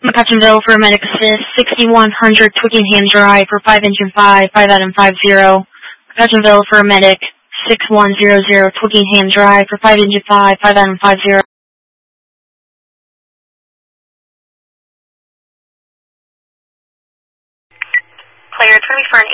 McCutcheonville for Medic Assist, 6100 Twickenham Drive for 5 Engine 5, 5 Adam 50. McCutcheonville for Medic, 6100 Twickenham Drive for 5 Engine 5, 5 Adam 50. Cleared for me for an